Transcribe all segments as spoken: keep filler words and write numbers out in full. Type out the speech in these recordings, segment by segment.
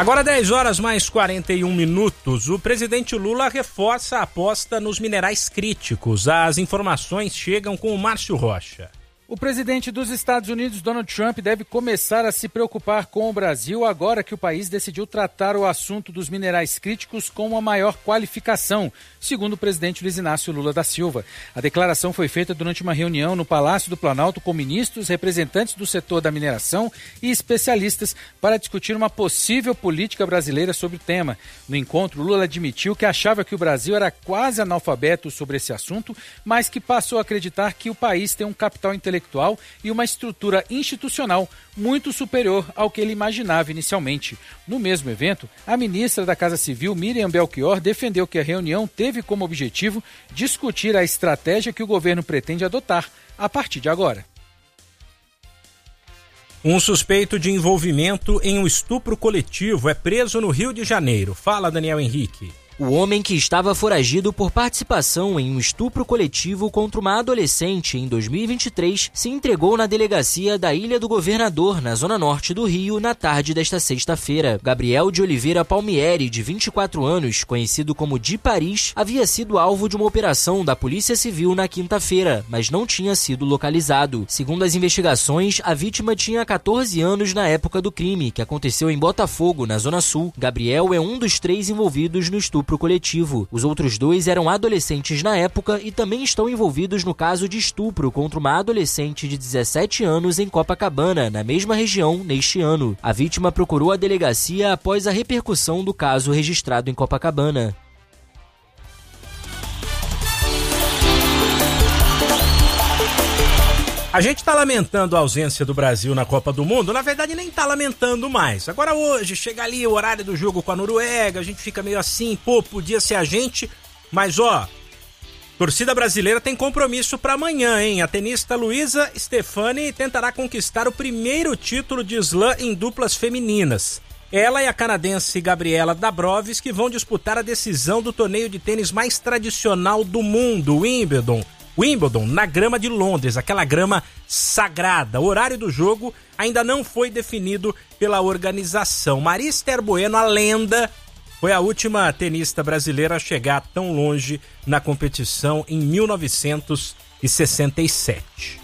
Agora dez horas mais quarenta e um minutos, o presidente Lula reforça a aposta nos minerais críticos. As informações chegam com o Márcio Rocha. O presidente dos Estados Unidos, Donald Trump, deve começar a se preocupar com o Brasil agora que o país decidiu tratar o assunto dos minerais críticos com uma maior qualificação, segundo o presidente Luiz Inácio Lula da Silva. A declaração foi feita durante uma reunião no Palácio do Planalto com ministros, representantes do setor da mineração e especialistas para discutir uma possível política brasileira sobre o tema. No encontro, Lula admitiu que achava que o Brasil era quase analfabeto sobre esse assunto, mas que passou a acreditar que o país tem um capital intelectual intelectual e uma estrutura institucional muito superior ao que ele imaginava inicialmente. No mesmo evento, a ministra da Casa Civil, Miriam Belchior, defendeu que a reunião teve como objetivo discutir a estratégia que o governo pretende adotar a partir de agora. Um suspeito de envolvimento em um estupro coletivo é preso no Rio de Janeiro. Fala, Daniel Henrique. O homem que estava foragido por participação em um estupro coletivo contra uma adolescente em dois mil e vinte e três se entregou na delegacia da Ilha do Governador, na zona norte do Rio, na tarde desta sexta-feira. Gabriel de Oliveira Palmieri, de vinte e quatro anos, conhecido como Di Paris, havia sido alvo de uma operação da Polícia Civil na quinta-feira, mas não tinha sido localizado. Segundo as investigações, a vítima tinha catorze anos na época do crime, que aconteceu em Botafogo, na Zona Sul. Gabriel é um dos três envolvidos no estupro pro coletivo. Os outros dois eram adolescentes na época e também estão envolvidos no caso de estupro contra uma adolescente de dezessete anos em Copacabana, na mesma região, neste ano. A vítima procurou a delegacia após a repercussão do caso registrado em Copacabana. A gente está lamentando a ausência do Brasil na Copa do Mundo, na verdade nem está lamentando mais. Agora hoje, chega ali o horário do jogo com a Noruega, a gente fica meio assim, pô, podia ser a gente, mas ó, torcida brasileira tem compromisso para amanhã, hein? A tenista Luísa Stefani tentará conquistar o primeiro título de slam em duplas femininas. Ela e a canadense Gabriela Dabrowski vão disputar a decisão do torneio de tênis mais tradicional do mundo, Wimbledon. Wimbledon, na grama de Londres, aquela grama sagrada. O horário do jogo ainda não foi definido pela organização. Maria Esther Bueno, a lenda, foi a última tenista brasileira a chegar tão longe na competição em mil novecentos e sessenta e sete.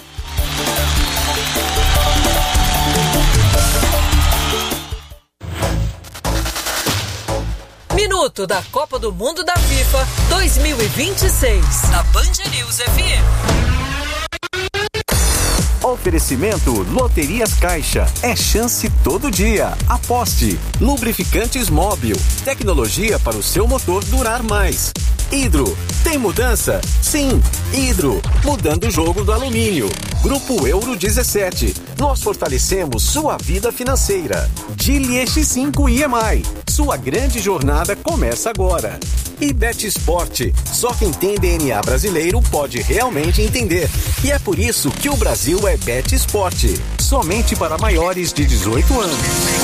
Minuto da Copa do Mundo da FIFA dois mil e vinte e seis, na Band News F M. Oferecimento Loterias Caixa. É chance todo dia. Aposte. Lubrificantes Móbil. Tecnologia para o seu motor durar mais. Hidro. Tem mudança? Sim. Hidro. Mudando o jogo do alumínio. Grupo Euro dezessete. Nós fortalecemos sua vida financeira. Geely X cinco I M I. Sua grande jornada começa agora. E Bet Sport. Só quem tem D N A brasileiro pode realmente entender. E é por isso que o Brasil é Bet Sport. Somente para maiores de dezoito anos.